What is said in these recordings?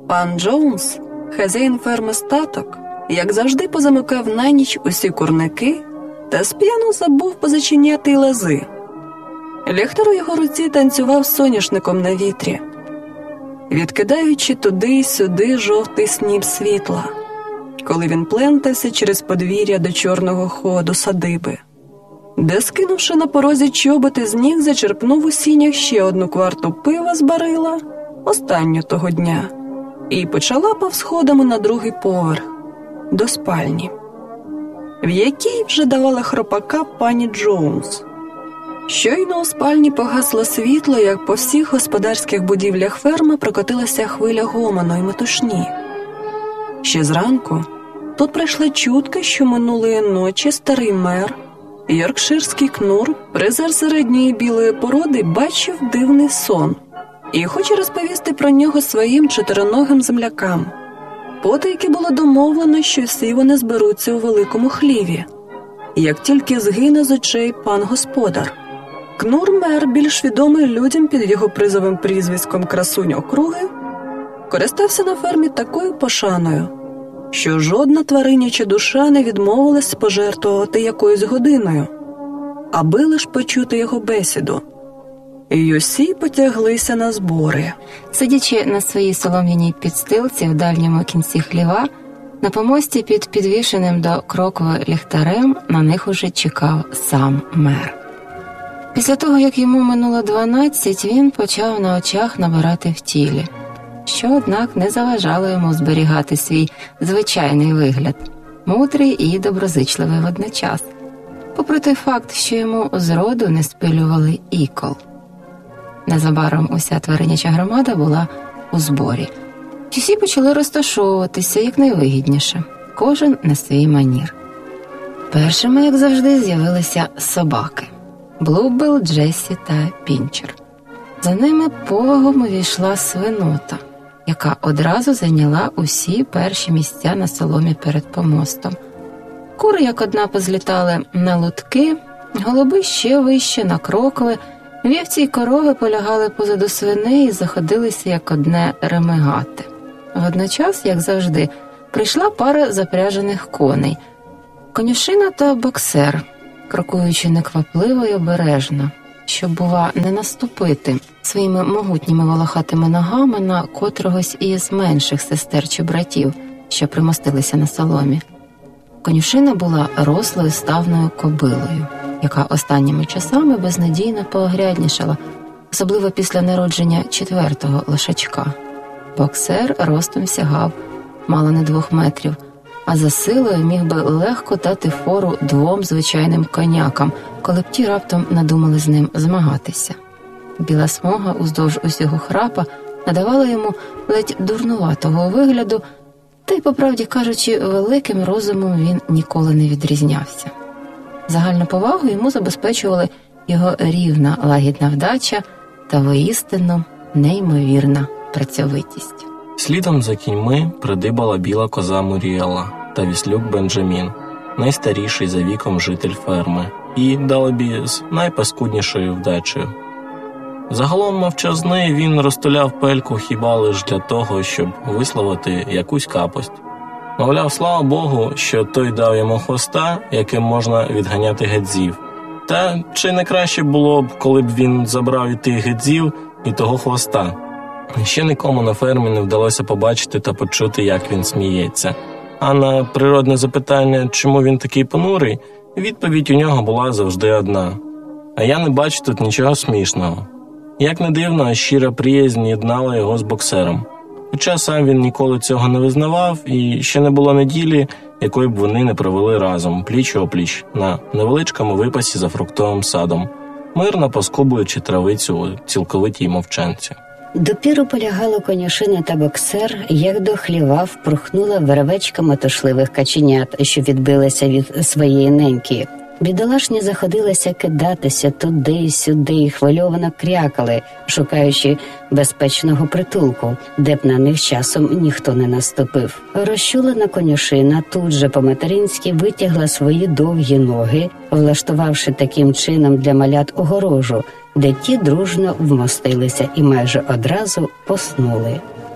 Пан Джоунс, хазяїн ферми Статок, як завжди позамикав на ніч усі курники та сп'яно забув позачиняти й лази. Ліхтар у його руці танцював соняшником на вітрі, відкидаючи туди й сюди жовтий сніп світла, коли він плентався через подвір'я до чорного ходу садиби, де, скинувши на порозі чоботи з ніг, зачерпнув у сінях ще 1 кварту пива з барила, останню того дня, і почалапав сходами на 2-й поверх, до спальні, в якій вже давала хропака пані Джоунс. Щойно у спальні погасло світло, як по всіх господарських будівлях ферми прокотилася хвиля гомону й метушні. Ще зранку тут прийшла чутка, що минулої ночі старий мер, йоркширський кнур, призер середньої білої породи, бачив дивний сон і хоче розповісти про нього своїм чотириногим землякам. Потайки було домовлено, що всі вони зберуться у великому хліві, як тільки згине з очей пан господар. Кнур-мер, більш відомий людям під його призовим прізвиськом «Красунь округи», користався на фермі такою пошаною, що жодна твариняча душа не відмовилась пожертвувати якоюсь годиною, аби лиш почути його бесіду. І усі потяглися на збори. Сидячи на своїй солом'яній підстилці в дальньому кінці хліва, на помості під підвішеним до крокви ліхтарем на них уже чекав сам мер. Після того, як йому минуло 12, він почав на очах набирати в тілі, що, однак, не заважало йому зберігати свій звичайний вигляд, мудрий і доброзичливий водночас, попри той факт, що йому зроду не спилювали ікол. Незабаром уся твариняча громада була у зборі. Усі почали розташовуватися якнайвигідніше, кожен на свій манір. Першими, як завжди, з'явилися собаки – Блубел, Джесі та Пінчер. За ними повагом увійшла свинота, яка одразу зайняла усі перші місця на соломі перед помостом. Кури як одна позлітали на лутки, голуби ще вище на крокви, вівці й корови полягали позаду свиней і заходилися як одне ремигати. Водночас, як завжди, прийшла пара запряжених коней – конюшина та боксер, крокуючи неквапливо й обережно, щоб, бува, не наступити своїми могутніми волохатими ногами на котрогось із менших сестер чи братів, що примостилися на соломі. Конюшина була рослою ставною кобилою, яка останніми часами безнадійно поогряднішала, особливо після народження 4-го лошачка. Боксер ростом сягав мало не 2 метрів, а за силою міг би легко дати фору 2 звичайним конякам, коли б ті раптом надумали з ним змагатися. Біла смуга уздовж усього храпа надавала йому ледь дурнуватого вигляду, та й, по правді кажучи, великим розумом він ніколи не відрізнявся. Загальну повагу йому забезпечували його рівна лагідна вдача та воістину неймовірна працьовитість. Слідом за кіньми придибала біла коза Муріела та віслюк Бенджамін, найстаріший за віком житель ферми, і, далебі, з найпаскуднішою вдачею. Загалом мовчазний, він розтуляв пельку хіба лиш для того, щоб висловити якусь капость. Мовляв, слава Богу, що той дав йому хвоста, яким можна відганяти гедзів. Та чи не краще було б, коли б він забрав і тих гедзів, і того хвоста? Ще нікому на фермі не вдалося побачити та почути, як він сміється. А на природне запитання, чому він такий понурий, відповідь у нього була завжди одна. А я не бачу тут нічого смішного. Як не дивно, щира приязнь єднала його з боксером. Хоча сам він ніколи цього не визнавав, і ще не було неділі, якої б вони не провели разом, пліч-опліч, на невеличкому випасі за фруктовим садом, мирно поскубуючи травицю у цілковитій мовчанці. Допіру полягало конюшина та боксер, як до хліва впорхнула вервечка метушливих каченят, що відбилися від своєї неньки. Бідолашні заходилися кидатися туди й сюди і хвильовано крякали, шукаючи безпечного притулку, де б на них часом ніхто не наступив. Розчулена конюшина тут же по-материнськи витягла свої довгі ноги, влаштувавши таким чином для малят огорожу, де ті дружно вмостилися і майже одразу поснули.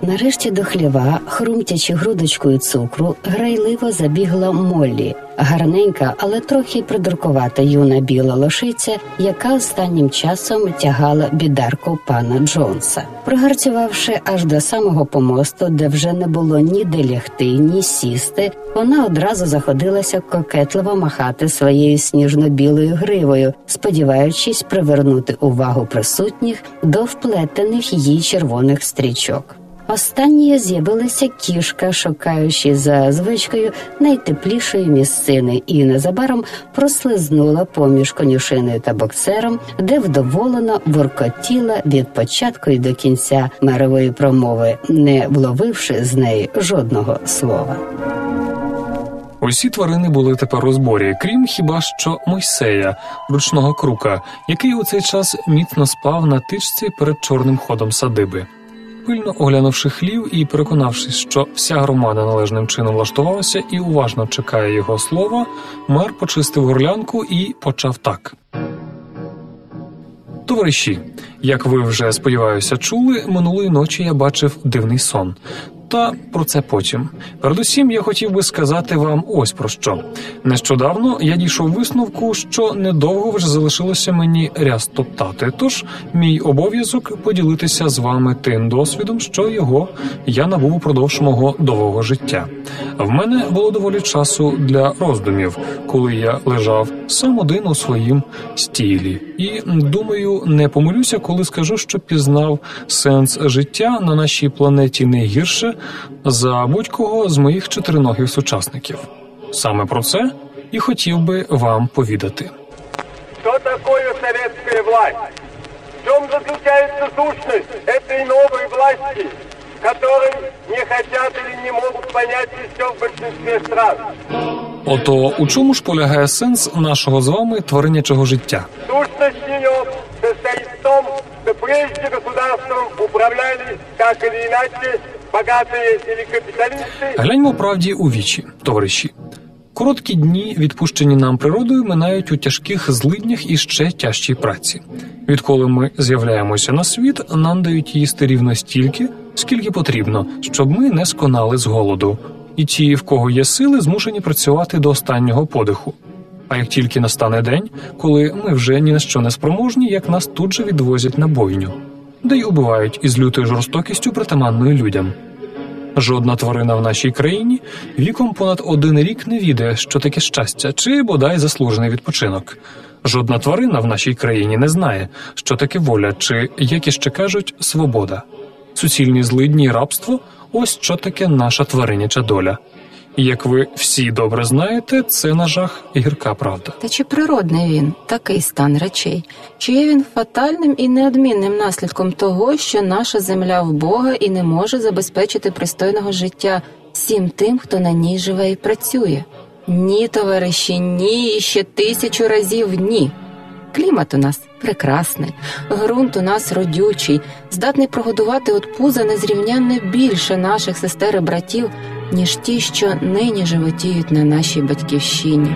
Нарешті до хліва, хрумтячи грудочкою цукру, грайливо забігла Моллі. Гарненька, але трохи придуркувата юна біла лошиця, яка останнім часом тягала бідарку пана Джонса. Прогарцювавши аж до самого помосту, де вже не було ніде лягти, ні сісти, вона одразу заходилася кокетливо махати своєю сніжно-білою гривою, сподіваючись привернути увагу присутніх до вплетених їй червоних стрічок. Останньою з'явилася кішка, шукаючи за звичкою найтеплішої місцини, і незабаром прослизнула поміж конюшиною та боксером, де вдоволено воркотіла від початку і до кінця мерової промови, не вловивши з неї жодного слова. Усі тварини були тепер у зборі, крім хіба що Мойсея, ручного крука, який у цей час міцно спав на тичці перед чорним ходом садиби. Пильно оглянувши хлів і переконавшись, що вся громада належним чином влаштувалася і уважно чекає його слова, мер почистив горлянку і почав так. Товариші, як ви вже, сподіваюся, чули, минулої ночі я бачив дивний сон. Та про це потім. Передусім, я хотів би сказати вам ось про що. Нещодавно я дійшов висновку, що недовго вже залишилося мені ряс топтати, тож мій обов'язок поділитися з вами тим досвідом, що його я набув упродовж мого довгого життя. В мене було доволі часу для роздумів, коли я лежав сам один у своїм стілі. І, думаю, не помилюся, коли скажу, що пізнав сенс життя на нашій планеті не гірше за будь-кого з моїх чотириногих сучасників. Саме про це і хотів би вам повідати. Що таке совєтська власть? В чому заключається сущність цієї нової власті, которой не хотят или не можуть понять ще в більшості стран? Ото у чому ж полягає сенс нашого з вами тваринячого життя? Сущность її состоїть в тому, що прежде государством управляли, так или иначе, богатые или капиталисты. Гляньмо правді у вічі, товариші. Короткі дні, відпущені нам природою, минають у тяжких злиднях і ще тяжчій праці. Відколи ми з'являємося на світ, нам дають їсти рівно стільки, скільки потрібно, щоб ми не сконали з голоду. І ті, в кого є сили, змушені працювати до останнього подиху. А як тільки настане день, коли ми вже ні на що не спроможні, як нас тут же відвозять на бойню, де й убивають із лютою жорстокістю, притаманною людям. Жодна тварина в нашій країні віком понад 1 рік не відає, що таке щастя, чи бодай заслужений відпочинок. Жодна тварина в нашій країні не знає, що таке воля, чи, як іще кажуть, свобода. Суцільні злидні і рабство – ось що таке наша твариняча доля. І, як ви всі добре знаєте, це на жах гірка правда. Та чи природний він, такий стан речей? Чи є він фатальним і неодмінним наслідком того, що наша земля вбога і не може забезпечити пристойного життя всім тим, хто на ній живе і працює? Ні, товариші, ні, і ще 1000 разів ні. Клімат у нас прекрасний, ґрунт у нас родючий, здатний прогодувати от пуза незрівнянно більше наших сестер і братів, ніж ті, що нині животіють на нашій батьківщині.